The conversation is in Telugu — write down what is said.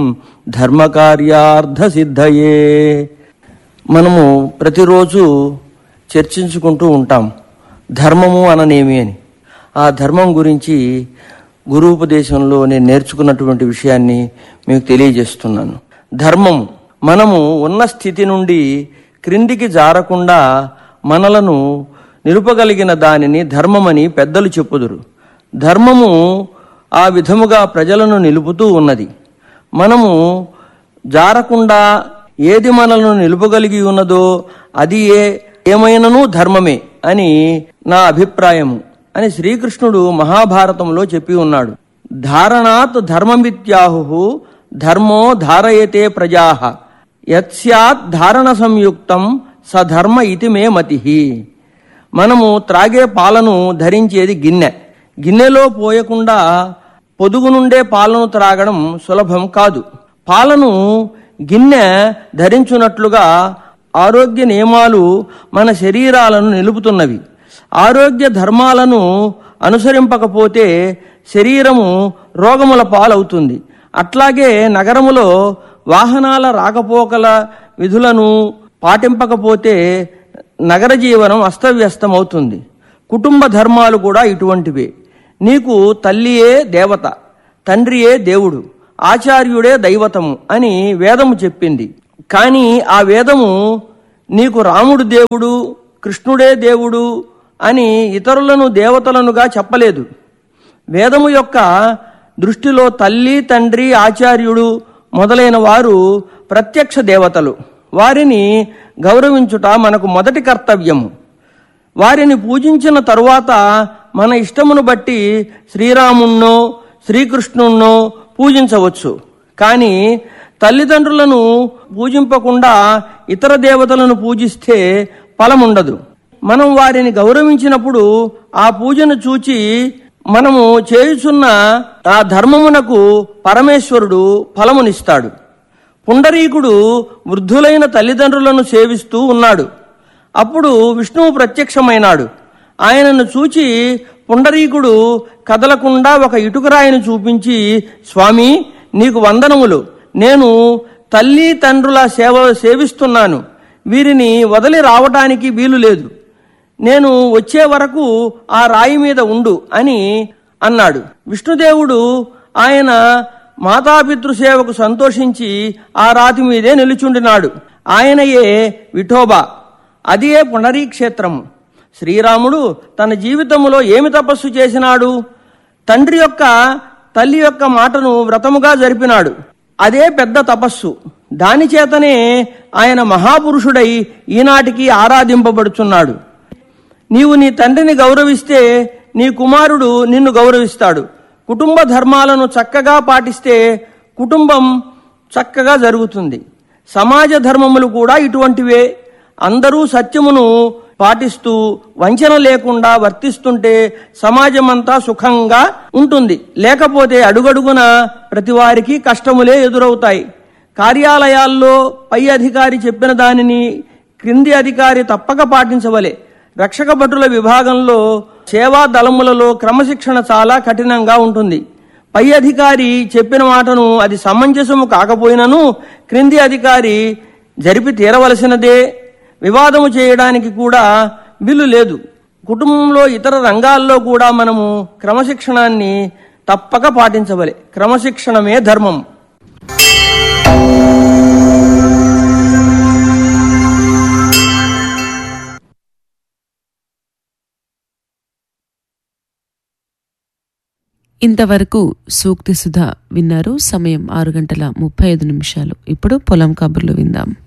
ధర్మకార్యార్థ సిద్ధయే. మనము ప్రతిరోజు చర్చించుకుంటూ ఉంటాం ధర్మము అననేమి అని. ఆ ధర్మం గురించి గురూపదేశంలో నేను నేర్చుకున్నటువంటి విషయాన్ని మీకు తెలియజేస్తున్నాను. ధర్మం మనము ఉన్న స్థితి నుండి క్రిందికి జారకుండా మనలను నిలుపగలిగిన దానిని ధర్మమని పెద్దలు చెప్పుదురు. ధర్మము ఆ విధముగా ప్రజలను నిలుపుతూ ఉన్నది. మనము జారకుండా ఏది మనలను నిలుపగలిగి ఉన్నదో అది ఏమైనను ధర్మమే అని నా అభిప్రాయము అని శ్రీకృష్ణుడు మహాభారతంలో చెప్పి ఉన్నాడు. ధారణాత్ ధర్మమిత్యాహు ధర్మో ధారయతే ప్రజాః యత్స్యాత్ ధారణ సంయుక్తం సధర్మ ఇతి మే మతిః. మనము త్రాగే పాలను ధరించేది గిన్నె. గిన్నెలో పోయకుండా పొదుగు నుండే పాలను త్రాగడం సులభం కాదు. పాలను గిన్నె ధరించున్నట్లుగా ఆరోగ్య నియమాలు మన శరీరాలను నిలుపుతున్నవి. ఆరోగ్య ధర్మాలను అనుసరింపకపోతే శరీరము రోగముల పాలవుతుంది. అట్లాగే నగరములో వాహనాల రాకపోకల విధులను పాటింపకపోతే నగర జీవనం అస్తవ్యస్తమవుతుంది. కుటుంబ ధర్మాలు కూడా ఇటువంటివే. నీకు తల్లియే దేవత, తండ్రియే దేవుడు, ఆచార్యుడే దైవతము అని వేదము చెప్పింది. కానీ ఆ వేదము నీకు రాముడు దేవుడు, కృష్ణుడే దేవుడు అని ఇతరులను దేవతలనుగా చెప్పలేదు. వేదము యొక్క దృష్టిలో తల్లి, తండ్రి, ఆచార్యుడు మొదలైన వారు ప్రత్యక్ష దేవతలు. వారిని గౌరవించుట మనకు మొదటి కర్తవ్యము. వారిని పూజించిన తరువాత మన ఇష్టమును బట్టి శ్రీరాముణ్ణో శ్రీకృష్ణుణ్ణో పూజించవచ్చు. కానీ తల్లిదండ్రులను పూజింపకుండా ఇతర దేవతలను పూజిస్తే ఫలముండదు. మనం వారిని గౌరవించినప్పుడు ఆ పూజను చూచి మనము చేయుచున్న ఆ ధర్మమునకు పరమేశ్వరుడు ఫలమునిస్తాడు. పుండరీకుడు వృద్ధులైన తల్లిదండ్రులను సేవిస్తూ ఉన్నాడు. అప్పుడు విష్ణువు ప్రత్యక్షమైనాడు. ఆయనను చూచి పుండరీకుడు కదలకుండా ఒక ఇటుకరాయిని చూపించి, స్వామి, నీకు వందనములు. నేను తల్లి తండ్రుల సేవిస్తున్నాను. వీరిని వదిలి రావటానికి వీలు లేదు. నేను వచ్చే వరకు ఆ రాయి మీద ఉండు అని అన్నాడు. విష్ణుదేవుడు ఆయన మాతాపితృసేవకు సంతోషించి ఆ రాతి మీదే నిలుచుండినాడు. ఆయనయే విఠోబా, అదే పునరీక్షేత్రము. శ్రీరాముడు తన జీవితంలో ఏమి తపస్సు చేసినాడు? తండ్రి యొక్క తల్లి యొక్క మాటను వ్రతముగా జరిపినాడు. అదే పెద్ద తపస్సు. దాని చేతనే ఆయన మహాపురుషుడై ఈనాటికి ఆరాధింపబడుచున్నాడు. నీవు నీ తండ్రిని గౌరవిస్తే నీ కుమారుడు నిన్ను గౌరవిస్తాడు. కుటుంబ ధర్మాలను చక్కగా పాటిస్తే కుటుంబం చక్కగా జరుగుతుంది. సమాజ ధర్మములు కూడా ఇటువంటివే. అందరూ సత్యమును పాటిస్తూ వంచన లేకుండా వర్తిస్తుంటే సమాజమంతా సుఖంగా ఉంటుంది. లేకపోతే అడుగడుగున ప్రతి వారికి కష్టములే ఎదురవుతాయి. కార్యాలయాల్లో పై అధికారి చెప్పిన దానిని క్రింది అధికారి తప్పక పాటించవలే. రక్షక భటుల విభాగంలో సేవా దళములలో క్రమశిక్షణ చాలా కఠినంగా ఉంటుంది. పై అధికారి చెప్పిన మాటను అది సమంజసము కాకపోయినను క్రింది అధికారి జరిపి తీరవలసినదే. వివాదము చేయడానికి కూడా వీలు లేదు. కుటుంబంలో ఇతర రంగాల్లో కూడా మనము క్రమశిక్షణాన్ని తప్పక పాటించవలే. క్రమశిక్షణమే ధర్మం. ఇంతవరకు సూక్తి సుధ విన్నారు. సమయం 6:35. ఇప్పుడు పొలం కబుర్లు విందాం.